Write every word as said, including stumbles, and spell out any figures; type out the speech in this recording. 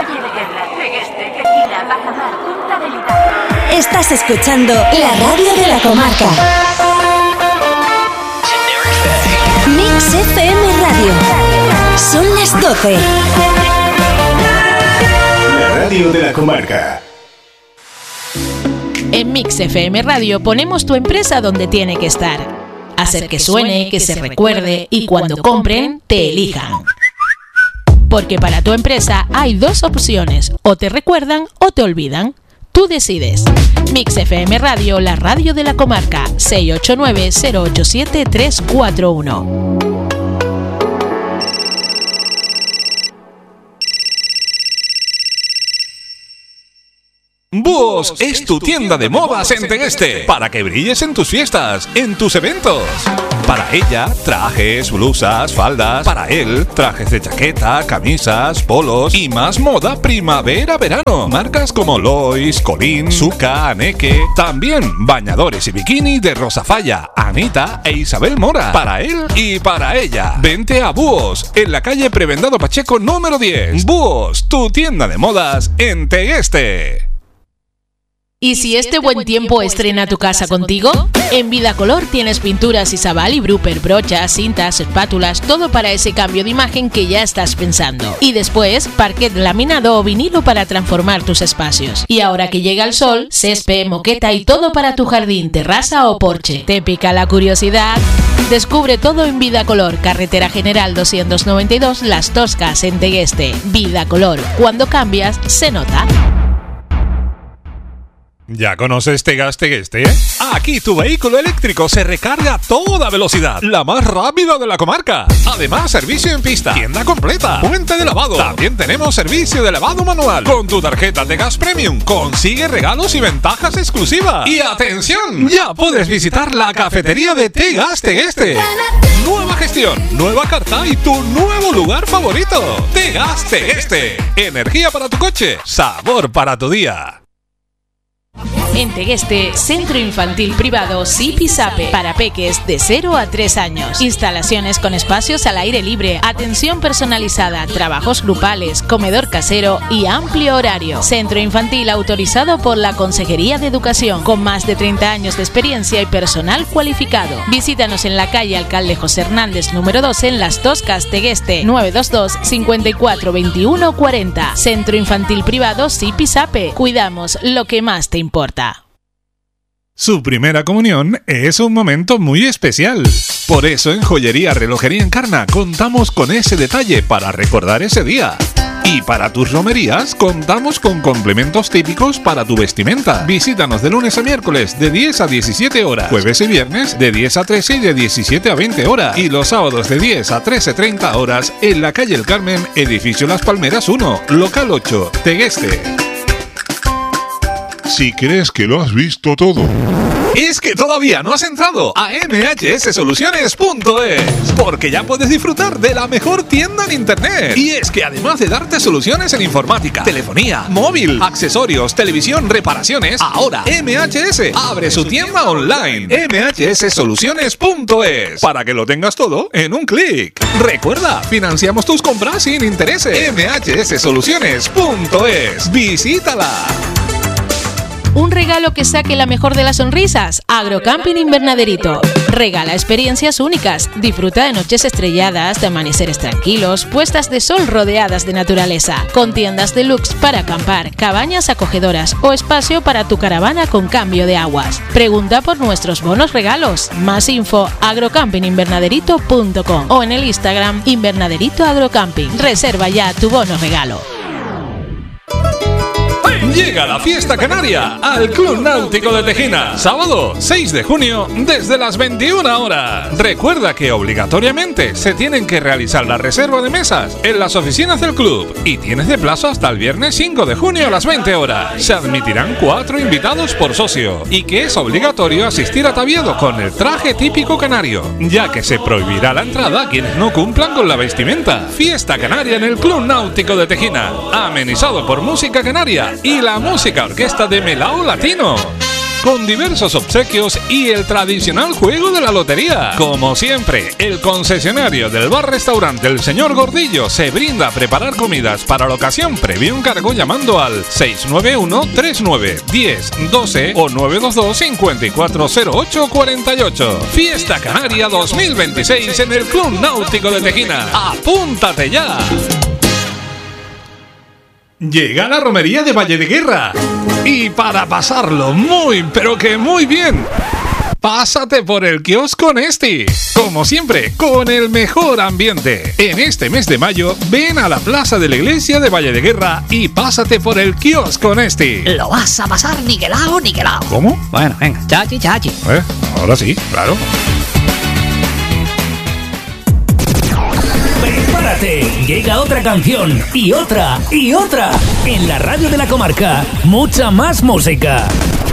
Valle de Guerra, Tegueste, Quejina, Bajamar, Punta del Hidalgo. Estás escuchando la radio de la comarca. Mix F M Radio. Son las doce. La radio de la comarca. En Mix F M Radio ponemos tu empresa donde tiene que estar. Hacer que suene, que se recuerde y cuando compren, te elijan. Porque para tu empresa hay dos opciones, o te recuerdan o te olvidan. Tú decides. Mix F M Radio, la radio de la comarca, seis ocho nueve, cero ocho siete, tres cuatro uno. Búhos es tu tienda de modas en Tegueste, para que brilles en tus fiestas, en tus eventos. Para ella, trajes, blusas, faldas. Para él, trajes de chaqueta, camisas, polos y más moda primavera-verano. Marcas como Lois, Colín, Zucca, Aneque. También bañadores y bikini de Rosa Falla, Anita e Isabel Mora. Para él y para ella. Vente a Búhos, en la calle Prebendado Pacheco número diez. Búhos, tu tienda de modas en Tegueste. ¿Y si este buen tiempo estrena tu casa contigo? En Vidacolor tienes pinturas Isabal y Bruper, brochas, cintas, espátulas, todo para ese cambio de imagen que ya estás pensando. Y después, parquet laminado o vinilo para transformar tus espacios. Y ahora que llega el sol, césped, moqueta y todo para tu jardín, terraza o porche. ¿Te pica la curiosidad? Descubre todo en Vidacolor, carretera general doscientos noventa y dos, Las Toscas, en Tegueste. Vidacolor, cuando cambias, se nota. ¿Ya conoces Tegas Tegueste? Aquí tu vehículo eléctrico se recarga a toda velocidad, la más rápida de la comarca. Además, servicio en pista, tienda completa, puente de lavado. También tenemos servicio de lavado manual. Con tu tarjeta Tegas Premium consigue regalos y ventajas exclusivas. Y atención, ya puedes visitar la cafetería de Tegas Tegueste. Nueva gestión, nueva carta y tu nuevo lugar favorito. Tegas Tegueste. Energía para tu coche, sabor para tu día. En Tegueste, Centro Infantil Privado Zipizape, para peques de cero a tres años. Instalaciones con espacios al aire libre, atención personalizada, trabajos grupales, comedor casero y amplio horario. Centro Infantil autorizado por la Consejería de Educación, con más de treinta años de experiencia y personal cualificado. Visítanos en la calle Alcalde José Hernández número doce en Las Toscas, Tegueste, nueve dos dos, cinco cuatro, veintiuno cuarenta. Centro Infantil Privado Zipizape. Cuidamos lo que más te importa. Su primera comunión es un momento muy especial. Por eso en Joyería Relojería Encarna contamos con ese detalle para recordar ese día. Y para tus romerías contamos con complementos típicos para tu vestimenta. Visítanos de lunes a miércoles de diez a diecisiete horas, jueves y viernes de diez a trece y de diecisiete a veinte horas, y los sábados de diez a trece treinta horas en la calle El Carmen, edificio Las Palmeras uno, local ocho, Tegueste. Si crees que lo has visto todo, es que todavía no has entrado a m h s soluciones punto es, porque ya puedes disfrutar de la mejor tienda en internet. Y es que además de darte soluciones en informática, telefonía, móvil, accesorios, televisión, reparaciones, ahora M H S abre su tienda online, m h s soluciones punto es, para que lo tengas todo en un clic. Recuerda, financiamos tus compras sin intereses. m h s soluciones punto es. Visítala. Un regalo que saque la mejor de las sonrisas. Agrocamping Invernaderito. Regala experiencias únicas. Disfruta de noches estrelladas, de amaneceres tranquilos, puestas de sol rodeadas de naturaleza. Con tiendas deluxe para acampar, cabañas acogedoras o espacio para tu caravana con cambio de aguas. Pregunta por nuestros bonos regalos. Más info agrocamping invernaderito punto com o en el Instagram Invernaderito Agrocamping. Reserva ya tu bono regalo. Llega la fiesta canaria al Club Náutico de Tejina, sábado seis de junio desde las veintiuna horas. Recuerda que obligatoriamente se tienen que realizar la reserva de mesas en las oficinas del club y tienes de plazo hasta el viernes cinco de junio a las veinte horas. Se admitirán cuatro invitados por socio y que es obligatorio asistir ataviado con el traje típico canario, ya que se prohibirá la entrada a quienes no cumplan con la vestimenta. Fiesta canaria en el Club Náutico de Tejina, amenizado por música canaria y la música orquesta de Melao Latino. con diversos obsequios y el tradicional juego de la lotería. Como siempre, el concesionario del bar-restaurante El Señor Gordillo se brinda a preparar comidas para la ocasión previo encargo llamando al seis nueve uno, tres nueve, diez, doce o nueve dos dos, cinco cuatro cero ocho cuatro ocho. Fiesta Canaria dos mil veintiséis en el Club Náutico de Tejina. ¡Apúntate ya! Llega la romería de Valle de Guerra. Y para pasarlo muy, pero que muy bien, pásate por el kiosco Nesti. Como siempre, con el mejor ambiente. En este mes de mayo, ven a la plaza de la iglesia de Valle de Guerra y pásate por el kiosco Nesti. Lo vas a pasar niquelao, niquelao. ¿Cómo? Bueno, venga, chachi, chachi. ¿Eh? Ahora sí, claro. Prepárate, llega otra canción y otra y otra. En la radio de la comarca, mucha más música.